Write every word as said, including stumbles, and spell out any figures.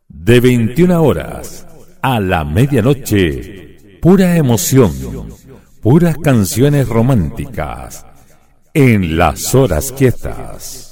De veintiuna horas a la medianoche, pura emoción, puras canciones románticas en Las Horas Quietas.